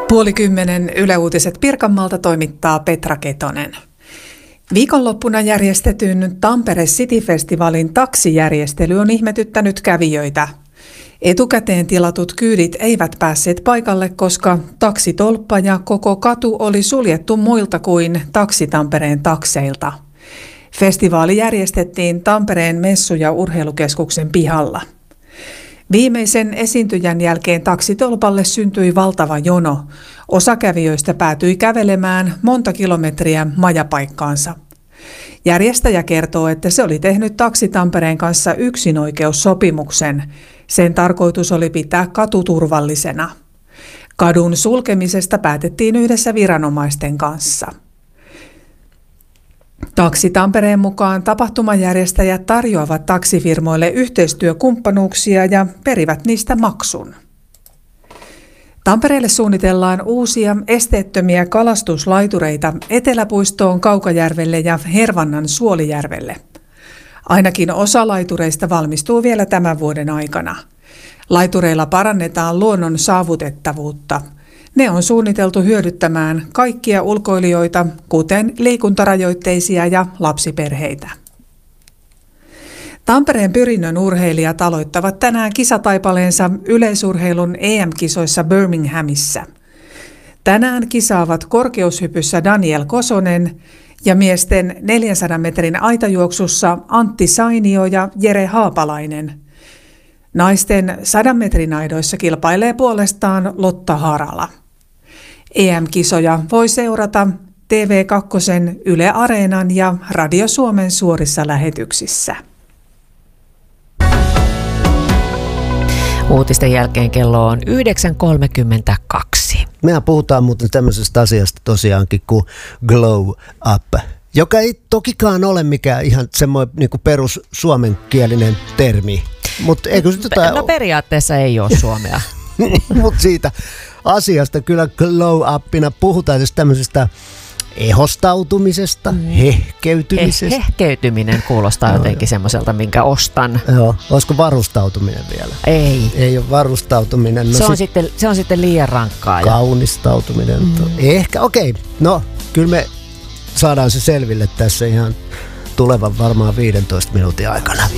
9:30 Yle Uutiset Pirkanmaalta toimittaa Petra Ketonen. Viikonloppuna järjestetyn Tampere City-festivaalin taksijärjestely on ihmetyttänyt kävijöitä. Etukäteen tilatut kyydit eivät päässeet paikalle, koska taksitolppa ja koko katu oli suljettu muilta kuin Taksi Tampereen takseilta. Festivaali järjestettiin Tampereen messu- ja urheilukeskuksen pihalla. Viimeisen esiintyjän jälkeen taksitolpalle syntyi valtava jono. Osa kävijöistä päätyi kävelemään monta kilometriä majapaikkaansa. Järjestäjä kertoo, että se oli tehnyt Taksi Tampereen kanssa yksinoikeussopimuksen. Sen tarkoitus oli pitää katu turvallisena. Kadun sulkemisesta päätettiin yhdessä viranomaisten kanssa. Taksi Tampereen mukaan tapahtumajärjestäjät tarjoavat taksifirmoille yhteistyökumppanuuksia ja perivät niistä maksun. Tampereelle suunnitellaan uusia esteettömiä kalastuslaitureita Eteläpuistoon, Kaukajärvelle ja Hervannan Suolijärvelle. Ainakin osa laitureista valmistuu vielä tämän vuoden aikana. Laitureilla parannetaan luonnon saavutettavuutta. Ne on suunniteltu hyödyttämään kaikkia ulkoilijoita, kuten liikuntarajoitteisia ja lapsiperheitä. Tampereen Pyrinnön urheilijat aloittavat tänään kisataipaleensa yleisurheilun EM-kisoissa Birminghamissa. Tänään kisaavat korkeushypyssä Daniel Kosonen ja miesten 400 metrin aitajuoksussa Antti Sainio ja Jere Haapalainen. Naisten 100 metrin aidoissa kilpailee puolestaan Lotta Harala. EM-kisoja voi seurata TV2, Yle Areenan ja Radio Suomen suorissa lähetyksissä. Uutisten jälkeen kello on 9.32. Mehän puhutaan muuten tämmöisestä asiasta tosiaankin kuin glow up, joka ei tokikaan ole mikään ihan semmoinen niin kuin perus suomenkielinen termi. No periaatteessa ei ole suomea. Mutta siitä asiasta kyllä glow upina puhutaan just tämmöisestä ehostautumisesta, hehkeytymisestä. Hehkeytyminen kuulostaa jotenkin semmoiselta, minkä ostan. Joo, olisiko varustautuminen vielä? Ei. Ei ole varustautuminen. No se on sitten liian rankkaa. Kaunistautuminen. Ehkä, okei. No, kyllä me saadaan se selville tässä ihan tulevan varmaan 15 minuutin aikana.